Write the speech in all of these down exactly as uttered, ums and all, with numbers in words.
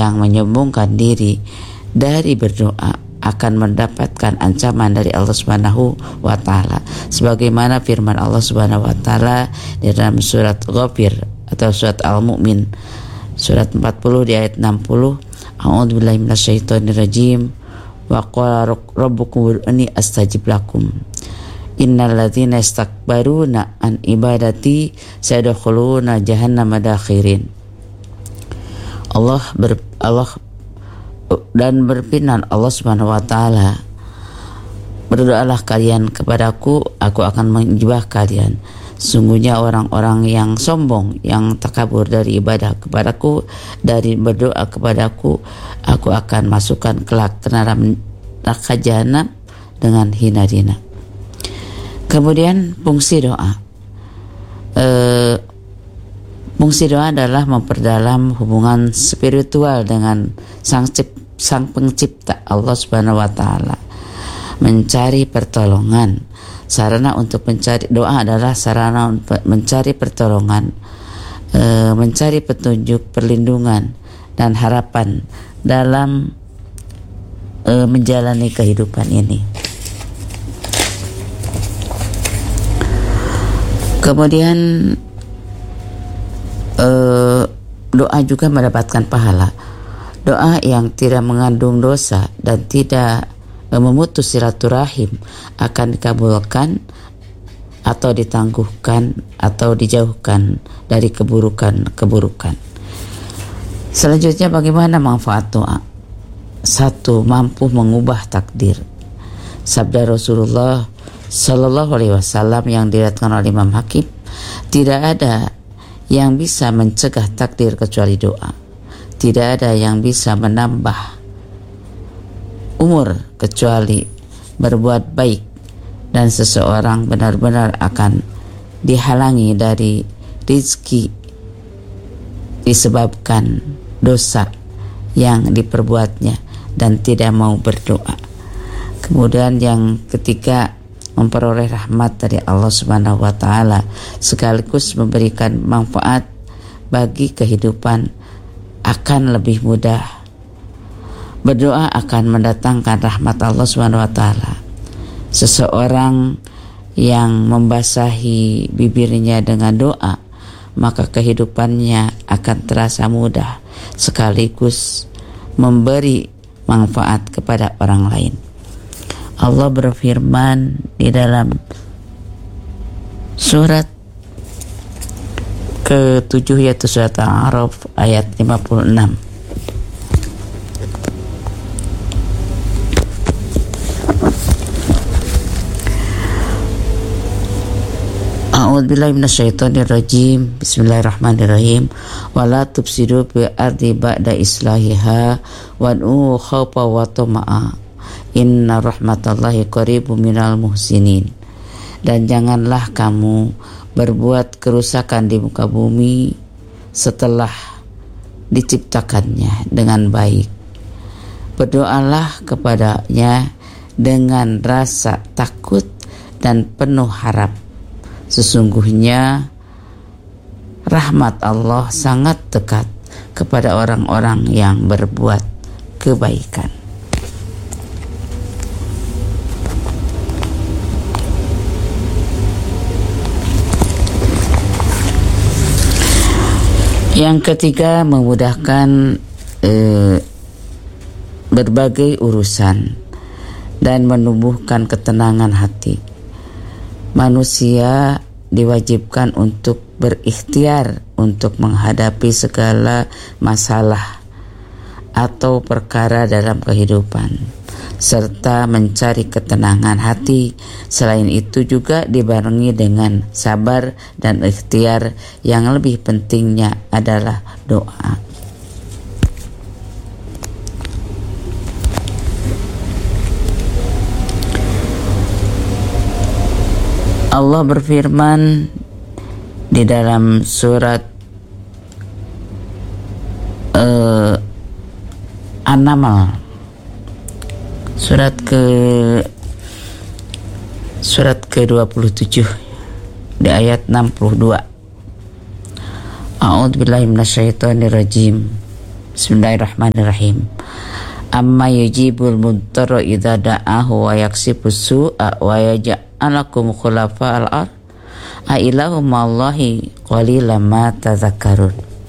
yang menyombongkan diri dari berdoa akan mendapatkan ancaman dari Allah Subhanahu wa taala. Sebagaimana firman Allah Subhanahu wa taala di dalam surat Ghafir atau surat Al-Mu'min surat empat puluh di ayat enam puluh, A'udzubillahi minasyaitonirrajim wa qala rabbukum ud'uni astajib lakum. Innal ladzina istakbaruna an ibadati sayadkhuluna jahannama dakhirin. Allah ber, Allah dan berfirman Allah Subhanahu wa taala, berdoalah kalian kepadaku, aku akan menjibah kalian. Sungguhnya orang-orang yang sombong, yang takabur dari ibadah kepadaku, dari berdoa kepadaku, aku akan masukkan kelak ke neraka jahanam dengan hina-hina. Kemudian fungsi doa. E, fungsi doa adalah memperdalam hubungan spiritual dengan sang cip, sang pencipta Allah Subhanahu wa taala. Mencari pertolongan. Sarana untuk mencari doa adalah sarana untuk mencari pertolongan, e, mencari petunjuk, perlindungan dan harapan dalam e, menjalani kehidupan ini. Kemudian e, doa juga mendapatkan pahala. Doa yang tidak mengandung dosa dan tidak memutus silaturahim akan dikabulkan atau ditangguhkan atau dijauhkan dari keburukan-keburukan. Selanjutnya, bagaimana manfaat doa? Satu, mampu mengubah takdir. Sabda Rasulullah Sallallahu Alaihi Wasallam yang diriwayatkan oleh Imam Hakim, tidak ada yang bisa mencegah takdir kecuali doa. Tidak ada yang bisa menambah umur kecuali berbuat baik, dan seseorang benar-benar akan dihalangi dari rezeki disebabkan dosa yang diperbuatnya dan tidak mau berdoa. Kemudian yang ketiga, memperoleh rahmat dari Allah Subhanahu wa taala sekaligus memberikan manfaat bagi kehidupan akan lebih mudah. Berdoa akan mendatangkan rahmat Allah Subhanahu wa taala. Seseorang yang membasahi bibirnya dengan doa, maka kehidupannya akan terasa mudah sekaligus memberi manfaat kepada orang lain. Allah berfirman di dalam surat ketujuh yaitu surat Al-A'raf ayat lima puluh enam. A'udzubillahi minasyaitonirrajim. Bismillahirrahmanirrahim. Wala tufsidu fil ardi ba'da islahiha wad'u khaufa wa tama'a. Inna rahmatallahi qaribun minal muhsinin. Dan janganlah kamu berbuat kerusakan di muka bumi setelah diciptakannya dengan baik. Berdoalah kepadanya dengan rasa takut dan penuh harap. Sesungguhnya rahmat Allah sangat dekat kepada orang-orang yang berbuat kebaikan. Yang ketiga, memudahkan eh, berbagai urusan dan menumbuhkan ketenangan hati. Manusia diwajibkan untuk berikhtiar untuk menghadapi segala masalah atau perkara dalam kehidupan, serta mencari ketenangan hati. Selain itu juga dibarengi dengan sabar dan ikhtiar. Yang lebih pentingnya adalah doa. Allah berfirman di dalam surat uh, An-Naml, surat ke surat ke dua puluh tujuh di ayat enam puluh dua. A'udzubillahi minasyaitonirrajim. Bismillahirrahmanirrahim. Amma yujibul mudtarra idza da'ahu wa yaksibus su'a wa yaj'alakum khulafa'al ard a ilahum ma'allahi qalilan ma tadhakkarun.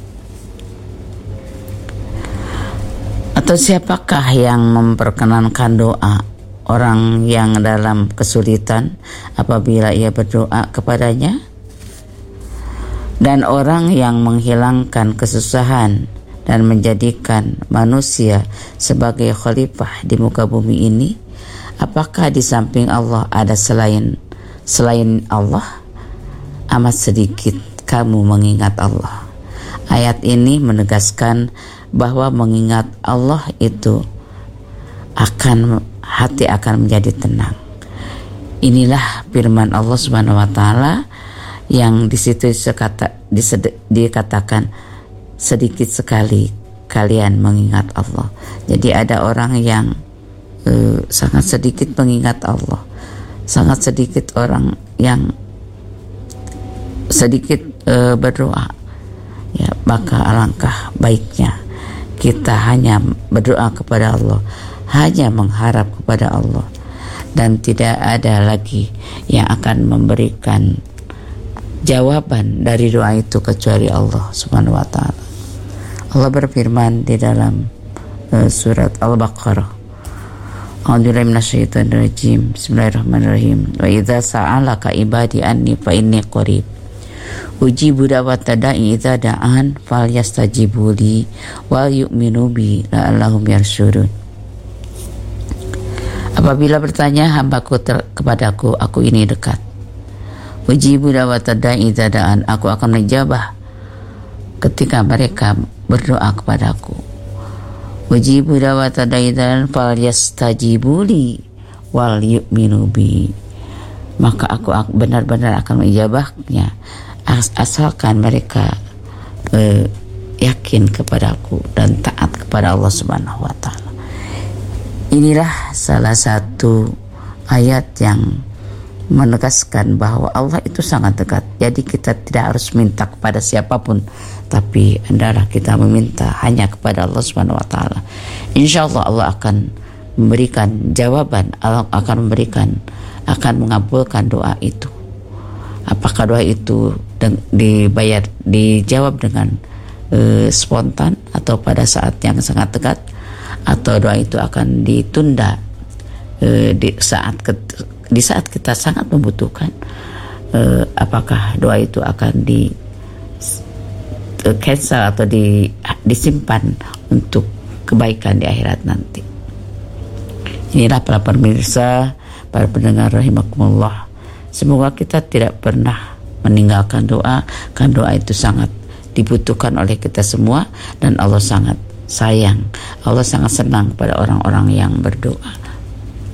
Atau siapakah yang memperkenankan doa orang yang dalam kesulitan apabila ia berdoa kepadanya, dan orang yang menghilangkan kesusahan dan menjadikan manusia sebagai khalifah di muka bumi ini? Apakah di samping Allah ada selain selain Allah? Amat sedikit kamu mengingat Allah. Ayat ini menegaskan bahwa mengingat Allah itu akan hati akan menjadi tenang. Inilah firman Allah Subhanahu wa taala yang di situ sekata, dikatakan sedikit sekali kalian mengingat Allah. Jadi ada orang yang uh, sangat sedikit mengingat Allah, sangat sedikit orang yang sedikit uh, berdoa. Ya, maka alangkah baiknya kita hanya berdoa kepada Allah, hanya mengharap kepada Allah, dan tidak ada lagi yang akan memberikan jawaban dari doa itu kecuali Allah Subhanahu wa taala. Allah berfirman di dalam uh, surat Al-Baqarah, A'udzubillahi minasyaitonir rajim. Bismillahirrahmanirrahim. Wa idza sa'alaka ibadi anni fa inni qarib ujibu da'wata da'i idza da'an falyastajibu li wal yu'minu bi la'allahum yarsyudun. Apabila bertanya hambaku ter- kepadaku, aku ini dekat. Ujibu da'wata da'i idza da'an, aku akan menjawab ketika mereka berdoa kepadaku. Ujibu da'wata da'i idza da'an falyastajibu li wal yu'minu bi, maka aku benar-benar akan menjawabnya asalkan mereka eh, yakin kepadaku dan taat kepada Allah Subhanahu wa taala. Inilah salah satu ayat yang menegaskan bahwa Allah itu sangat dekat. Jadi kita tidak harus minta kepada siapapun, tapi hendaklah kita meminta hanya kepada Allah Subhanahu wa taala. Insyaallah Allah akan memberikan jawaban, Allah akan memberikan akan mengabulkan doa itu. Apakah doa itu dibayar dijawab dengan e, spontan atau pada saat yang sangat dekat, atau doa itu akan ditunda e, di saat di saat kita sangat membutuhkan, eh, apakah doa itu akan di uh, cancel atau di, disimpan untuk kebaikan di akhirat nanti. Inilah para pemirsa, para pendengar rahimakumullah, semoga kita tidak pernah meninggalkan doa, karena doa itu sangat dibutuhkan oleh kita semua, dan Allah sangat sayang, Allah sangat senang pada orang-orang yang berdoa.